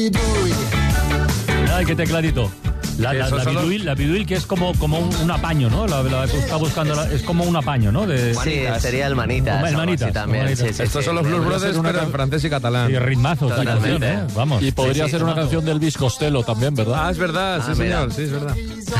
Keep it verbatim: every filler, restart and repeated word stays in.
Ay, qué tecladito. La, la, la, solo... biduil, la biduil que es como, como un, un apaño, ¿no? La, la que está buscando, la, es como un apaño, ¿no? De... Sí, sería el Manitas. El Manitas también. manitas. Sí, sí, Estos sí, son los Blues Brothers, pero en francés y catalán. Y ritmazo, esta canción, ¿eh? Vamos. Y podría sí, sí, ser una canción del Elvis Costello también, ¿verdad? Ah, es verdad, ah, sí, mira. señor, sí, es verdad.